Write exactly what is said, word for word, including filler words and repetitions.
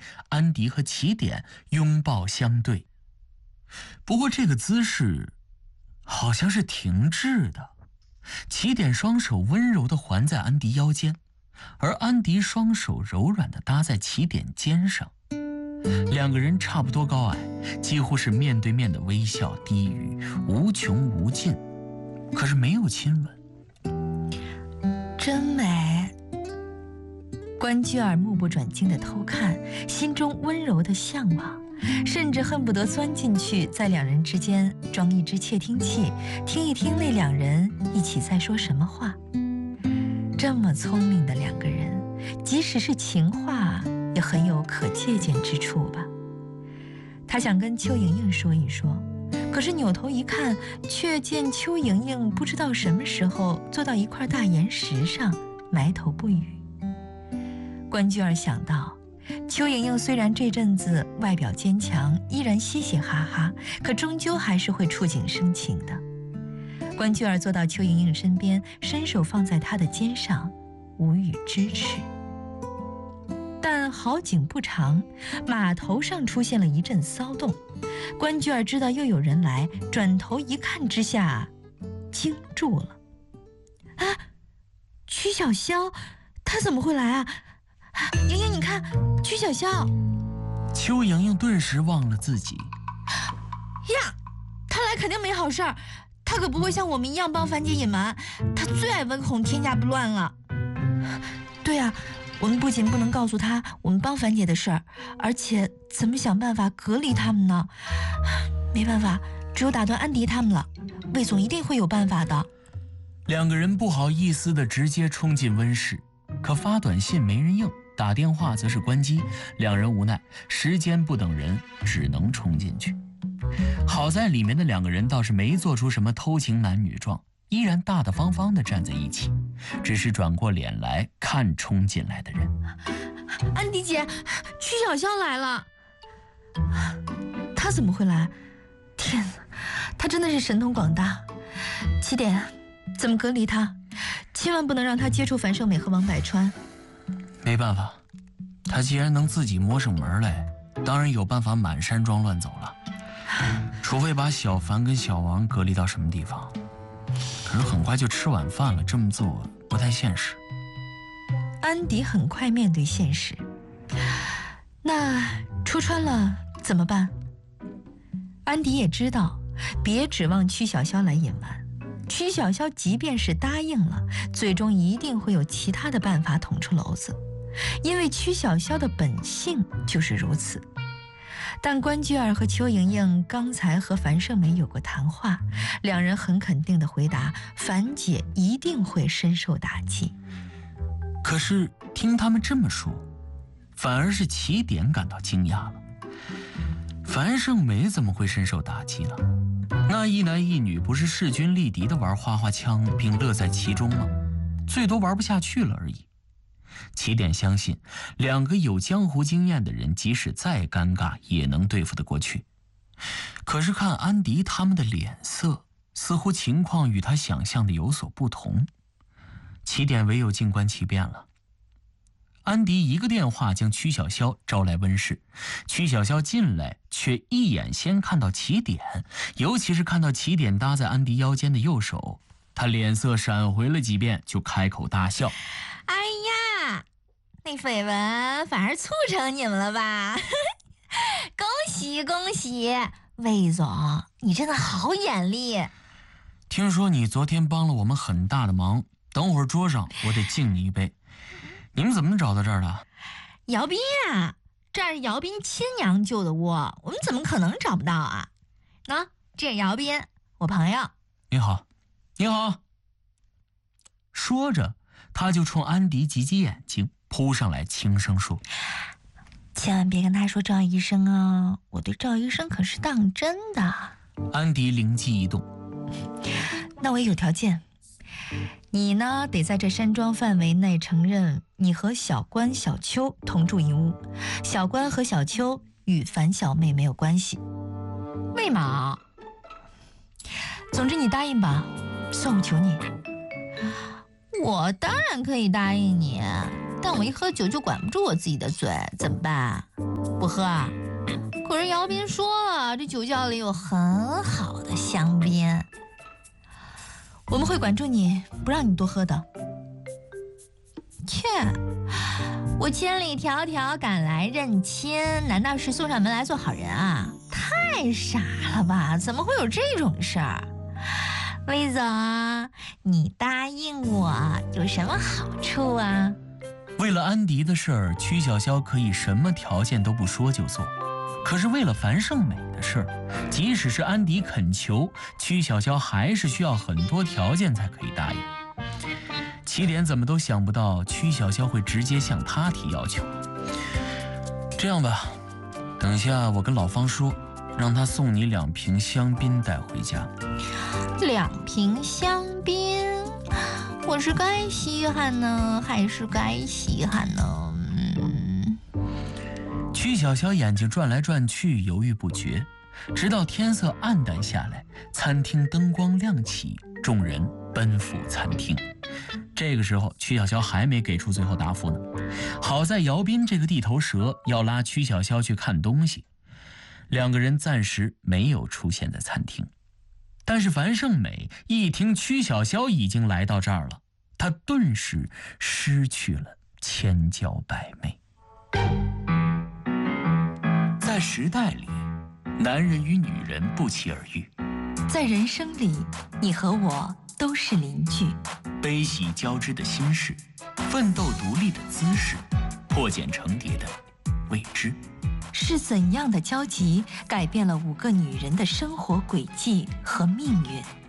安迪和起点拥抱相对。不过这个姿势好像是停滞的，起点双手温柔地环在安迪腰间，而安迪双手柔软地搭在起点肩上。两个人差不多高矮，几乎是面对面的微笑低语，无穷无尽，可是没有亲吻。 真美。关雎尔目不转睛地偷看，心中温柔的向往，甚至恨不得钻进去，在两人之间装一只窃听器，听一听那两人一起在说什么话。这么聪明的两个人，即使是情话也很有可借鉴之处吧。他想跟邱莹莹说一说，可是扭头一看，却见邱莹莹不知道什么时候坐到一块大岩石上，埋头不语。关雎尔想到，邱莹莹虽然这阵子外表坚强，依然嘻嘻哈哈，可终究还是会触景生情的。关雎尔坐到邱莹莹身边，伸手放在她的肩上，无语支持。但好景不长，码头上出现了一阵骚动。关雎尔知道又有人来，转头一看之下，惊住了。啊，曲小潇，他怎么会来啊？莹莹，你看，曲小潇。 邱莹莹顿时忘了自己。 呀，他来肯定没好事儿，他可不会像我们一样帮樊姐隐瞒，他最爱唯恐天下不乱了。对啊，我们不仅不能告诉他我们帮樊姐的事儿，而且怎么想办法隔离他们呢？没办法，只有打断安迪他们了。魏总一定会有办法的。 两个人不好意思地直接冲进温室，可发短信没人应，打电话则是关机，两人无奈，时间不等人，只能冲进去。好在里面的两个人倒是没做出什么偷情男女状，依然大大方方地站在一起，只是转过脸来看冲进来的人。 安迪姐，曲小潇来了。他怎么会来？天哪，他真的是神通广大。起点，怎么隔离他？千万不能让他接触樊胜美和王百川。 没办法，他既然能自己摸上门来，当然有办法满山庄乱走了。除非把小樊跟小王隔离到什么地方，可是很快就吃晚饭了，这么做不太现实。 安迪很快面对现实，那戳穿了怎么办？安迪也知道，别指望曲小潇来隐瞒。曲小潇即便是答应了，最终一定会有其他的办法捅出篓子，因为曲小潇的本性就是如此。但关雎尔和邱莹莹刚才和樊胜美有过谈话，两人很肯定地回答，樊姐一定会深受打击。 可是听他们这么说，反而是起点感到惊讶了。樊胜美怎么会深受打击呢？那一男一女不是势均力敌的玩花花枪并乐在其中吗？最多玩不下去了而已。起点相信，两个有江湖经验的人即使再尴尬也能对付得过去。可是看安迪他们的脸色，似乎情况与他想象的有所不同。起点唯有静观其变了。安迪一个电话将曲小潇招来温室，曲小潇进来却一眼先看到起点，尤其是看到起点搭在安迪腰间的右手，他脸色闪回了几遍，就开口大笑。 哎呀，那绯闻反而促成你们了吧？恭喜恭喜，魏总，你真的好眼力。 听说你昨天帮了我们很大的忙，等会儿桌上我得敬你一杯。你们怎么找到这儿的？ 姚斌啊，这儿是姚斌亲娘救的窝，我们怎么可能找不到啊？喏，这是姚斌，我朋友。 你好，你好。说着，他就冲安迪挤挤眼睛，扑上来轻声说： 千万别跟他说赵医生啊，我对赵医生可是当真的。 安迪灵机一动， 那我也有条件，你呢得在这山庄范围内承认你和小关、小秋同住一屋，小关和小秋与樊小妹没有关系。为嘛？总之你答应吧，算我求你。我当然可以答应你， 但我一喝酒就管不住我自己的嘴，怎么办？不喝啊？可是姚斌说了，这酒窖里有很好的香槟，我们会管住你，不让你多喝的。切，我千里迢迢赶来认亲，难道是送上门来做好人啊？太傻了吧，怎么会有这种事儿？李总，你答应我有什么好处啊？ 为了安迪的事儿，曲筱绡可以什么条件都不说就做。可是为了樊胜美的事儿，即使是安迪恳求，曲筱绡还是需要很多条件才可以答应。起点怎么都想不到曲筱绡会直接向他提要求。这样吧，等下我跟老方说，让他送你两瓶香槟带回家。 两瓶香槟，我是该稀罕呢，还是该稀罕呢？嗯。 曲筱绡眼睛转来转去，犹豫不决，直到天色暗淡下来，餐厅灯光亮起，众人奔赴餐厅。这个时候，曲筱绡还没给出最后答复呢。好在姚斌这个地头蛇要拉曲筱绡去看东西，两个人暂时没有出现在餐厅。但是樊胜美一听曲筱绡已经来到这儿了，她顿时失去了千娇百媚。在时代里，男人与女人不期而遇； 在人生里，你和我都是邻居。 悲喜交织的心事，奋斗独立的姿势，破茧成蝶的未知。 是怎样的交集改变了五个女人的生活轨迹和命运？